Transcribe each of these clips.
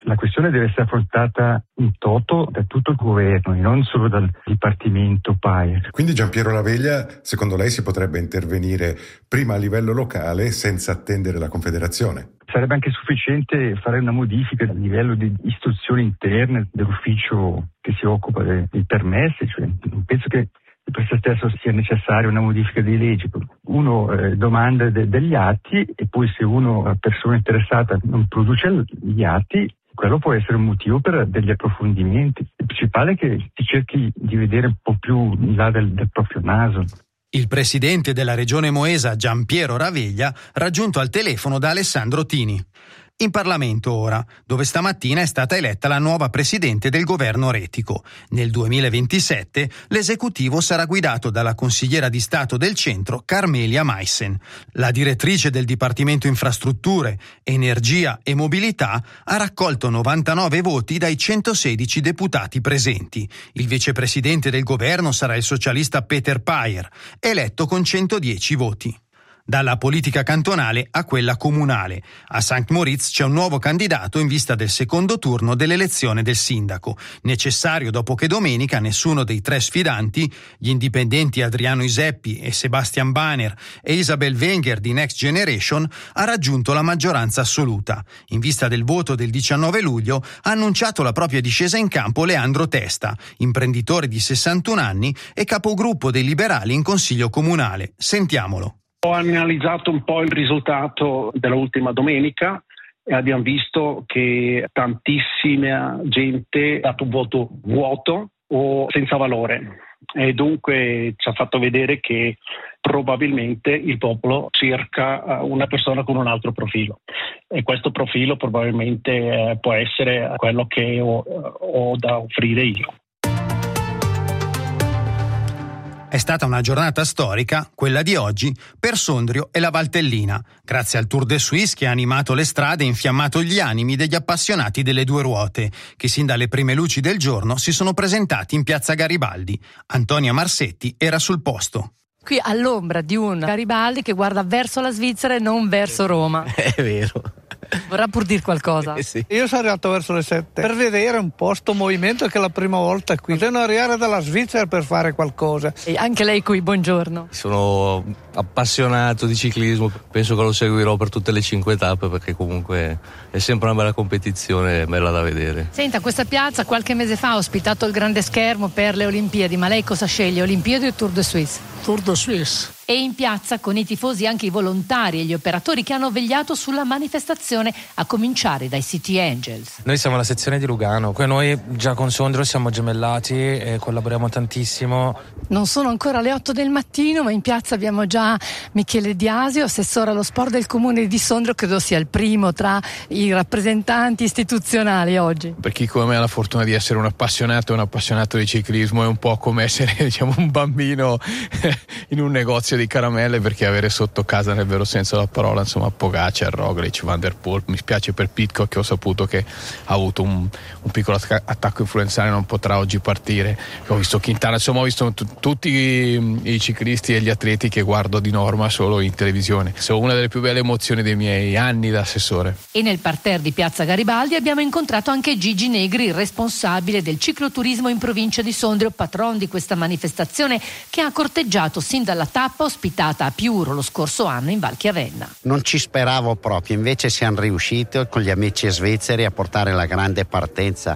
la questione deve essere affrontata in toto da tutto il governo e non solo dal Dipartimento Payer. Quindi Giampiero Raveglia, secondo lei si potrebbe intervenire prima a livello locale senza attendere la Confederazione? Sarebbe anche sufficiente fare una modifica a livello di istruzioni interne dell'ufficio che si occupa dei permessi, cioè non penso che per se stesso sia necessaria una modifica di leggi. Uno domanda degli atti e poi se una persona interessata non produce gli atti, quello può essere un motivo per degli approfondimenti. Il principale è che si cerchi di vedere un po' più in là del proprio naso. Il presidente della regione Moesa, Giampiero Raveglia, raggiunto al telefono da Alessandro Tini. In Parlamento ora, dove stamattina è stata eletta la nuova presidente del governo retico. Nel 2027 l'esecutivo sarà guidato dalla consigliera di Stato del centro Carmelia Meissen. La direttrice del Dipartimento Infrastrutture, Energia e Mobilità ha raccolto 99 voti dai 116 deputati presenti. Il vicepresidente del governo sarà il socialista Peter Payer, eletto con 110 voti. Dalla politica cantonale a quella comunale. A St. Moritz c'è un nuovo candidato in vista del secondo turno dell'elezione del sindaco, necessario dopo che domenica nessuno dei tre sfidanti, gli indipendenti Adriano Iseppi e Sebastian Bahner e Isabel Wenger di Next Generation, ha raggiunto la maggioranza assoluta. In vista del voto del 19 luglio ha annunciato la propria discesa in campo Leandro Testa, imprenditore di 61 anni e capogruppo dei liberali in consiglio comunale. Sentiamolo. Ho analizzato un po' il risultato della ultima domenica e abbiamo visto che tantissima gente ha dato un voto vuoto o senza valore e dunque ci ha fatto vedere che probabilmente il popolo cerca una persona con un altro profilo e questo profilo probabilmente può essere quello che ho da offrire io. È stata una giornata storica, quella di oggi, per Sondrio e la Valtellina, grazie al Tour de Suisse che ha animato le strade e infiammato gli animi degli appassionati delle due ruote, che sin dalle prime luci del giorno si sono presentati in piazza Garibaldi. Antonia Marsetti era sul posto. Qui all'ombra di un Garibaldi che guarda verso la Svizzera e non verso Roma. È vero. Vorrà pur dire qualcosa? Sì. Io sono arrivato verso le 7 per vedere un po' sto movimento che è la prima volta qui. Devo arrivare dalla Svizzera per fare qualcosa. E anche lei qui, buongiorno. Sono appassionato di ciclismo, penso che lo seguirò per tutte le 5 tappe perché comunque è sempre una bella competizione, bella da vedere. Senta, questa piazza qualche mese fa ha ospitato il grande schermo per le Olimpiadi, ma lei cosa sceglie, Olimpiadi o Tour de Suisse? Tour de Suisse. E in piazza con i tifosi anche i volontari e gli operatori che hanno vegliato sulla manifestazione, a cominciare dai City Angels. Noi siamo la sezione di Lugano, noi già con Sondrio siamo gemellati e collaboriamo tantissimo. Non sono ancora le 8 del mattino, ma in piazza abbiamo già Michele Diasio, assessore allo sport del comune di Sondrio, credo sia il primo tra i rappresentanti istituzionali oggi. Per chi come me ha la fortuna di essere un appassionato di ciclismo, è un po' come essere un bambino in un negozio di caramelle, perché avere sotto casa nel vero senso della parola Pogacar, Roglic, Van der Poel. Mi spiace per Pidcock che ho saputo che ha avuto un piccolo attacco influenzale, non potrà oggi partire. Ho visto Quintana, ho visto tutti i ciclisti e gli atleti che guardo di norma solo in televisione. Sono una delle più belle emozioni dei miei anni da assessore. E nel parterre di piazza Garibaldi abbiamo incontrato anche Gigi Negri, il responsabile del cicloturismo in provincia di Sondrio, patron di questa manifestazione che ha corteggiato sin dalla tappa ospitata a Piuro lo scorso anno in Val Chiavenna. Non ci speravo proprio, invece siamo riusciti con gli amici svizzeri a portare la grande partenza.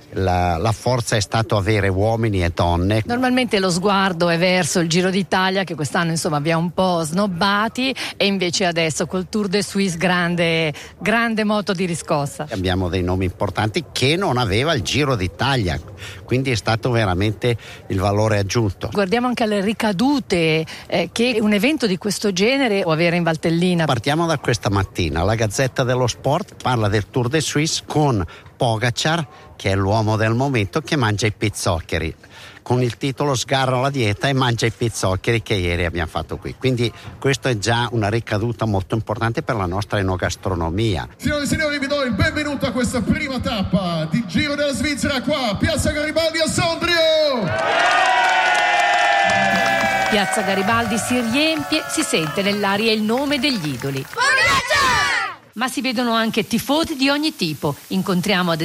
La forza è stato avere uomini e donne. Normalmente lo sguardo è verso il Giro d'Italia, che quest'anno abbiamo un po' snobbati, e invece adesso col Tour de Suisse grande moto di riscossa. Abbiamo dei nomi importanti che non aveva il Giro d'Italia, quindi è stato veramente il valore aggiunto. Guardiamo anche alle ricadute che un evento di questo genere può avere in Valtellina. Partiamo da questa mattina, la Gazzetta dello Sport parla del Tour de Suisse con Pogacar, che è l'uomo del momento, che mangia i pizzoccheri, con il titolo Sgarra la dieta e mangia i pizzoccheri, che ieri abbiamo fatto qui. Quindi questo è già una ricaduta molto importante per la nostra enogastronomia. Signore e signori, vi do il benvenuto a questa prima tappa di Giro della Svizzera qua, Piazza Garibaldi a Sondrio! Piazza Garibaldi si riempie, si sente nell'aria il nome degli idoli. Ma si vedono anche tifosi di ogni tipo. Incontriamo ad